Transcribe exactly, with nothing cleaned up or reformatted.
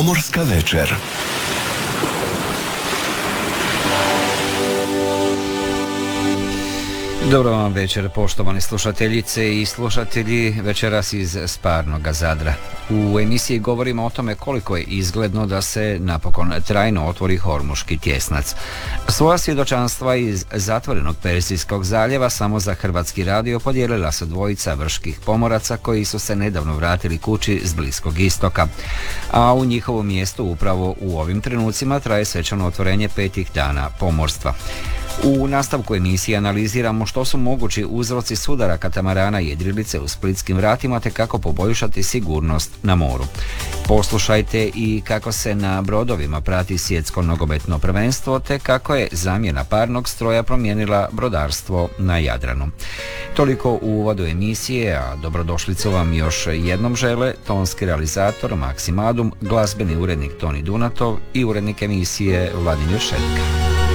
Pomorska večer. Dobro vam večer, poštovani slušateljice i slušatelji, večeras iz Sparnog Zadra. U emisiji govorimo o tome koliko je izgledno da se napokon trajno otvori Hormuški tjesnac. Svoja svjedočanstva iz zatvorenog Perzijskog zaljeva samo za Hrvatski radio podijelila su dvojica vrških pomoraca koji su se nedavno vratili kući s Bliskog istoka. A u njihovom mjestu upravo u ovim trenucima traje svečano otvorenje petih dana pomorstva. U nastavku emisije analiziramo što su mogući uzroci sudara katamarana jedrilice u splitskim vratima te kako poboljšati sigurnost na moru. Poslušajte i kako se na brodovima prati svjetsko nogometno prvenstvo te kako je zamjena parnog stroja promijenila brodarstvo na Jadranu. Toliko u uvodu emisije, a dobrodošlicu vam još jednom žele tonski realizator Maksim Adum, glazbeni urednik Toni Dunatov i urednik emisije Vladimir Šetka.